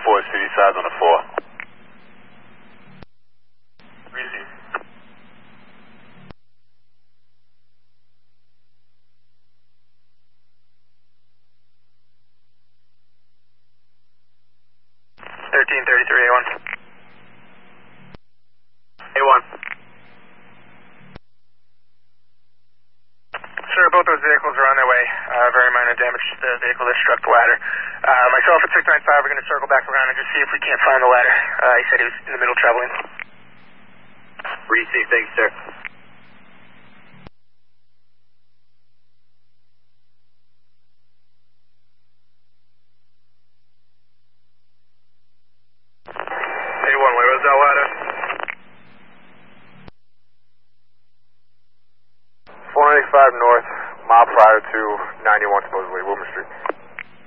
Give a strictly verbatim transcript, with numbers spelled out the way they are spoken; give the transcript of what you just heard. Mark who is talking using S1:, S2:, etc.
S1: four, city size on the four. Receive.
S2: thirteen thirty-three, A one.
S1: A one.
S2: Sir, both those vehicles are on their way. Uh, very minor damage to the vehicle that struck the ladder. Uh, myself at six nine five are going to circle back around and just see if we can't find the ladder. Uh, he said he was in the middle traveling.
S1: Receive, thanks, sir. A one, where was that ladder? four ninety-five north, mile prior to ninety-one supposedly, Wilmer Street.